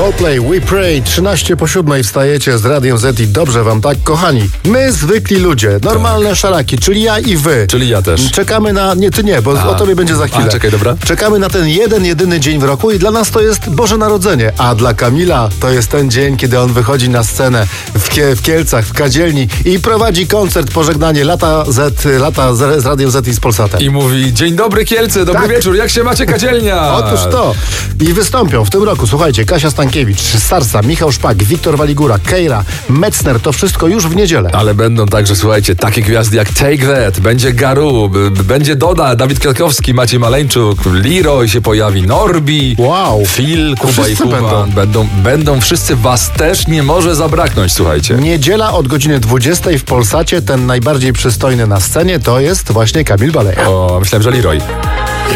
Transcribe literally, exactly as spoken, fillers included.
Coldplay, We Pray, trzynaście po siódmej wstajecie z Radiem Z i dobrze wam tak, kochani. My zwykli ludzie, normalne tak. szaraki, czyli ja i wy. Czyli ja też. Czekamy na, nie ty nie, bo a, o tobie będzie za chwilę. A, czekaj, dobra. Czekamy na ten jeden, jedyny dzień w roku i dla nas to jest Boże Narodzenie, a dla Kamila to jest ten dzień, kiedy on wychodzi na scenę w, Kie- w Kielcach, w Kadzielni i prowadzi koncert pożegnanie Lata Z, Lata z, z Radiem Z i z Polsatem. I mówi, dzień dobry Kielce, dobry tak. wieczór, jak się macie Kadzielnia? Otóż to. I wystąpią w tym roku, słuchajcie, Kasia Stankiewicz, Sarsa, Michał Szpak, Wiktor Waligura, Kejra, Metzner, to wszystko już w niedzielę. Ale będą także, słuchajcie, takie gwiazdy jak Take That, będzie Garu, b- b- będzie Doda, Dawid Kwiatkowski, Maciej Maleńczuk, Leroy się pojawi, Norbi, wow. Phil, Kuba wszyscy i Kuba. Będą. Będą, będą wszyscy, was też nie może zabraknąć, słuchajcie. Niedziela od godziny dwudziestej w Polsacie, ten najbardziej przystojny na scenie to jest właśnie Kamil Baleja. O, myślałem, że Leroy.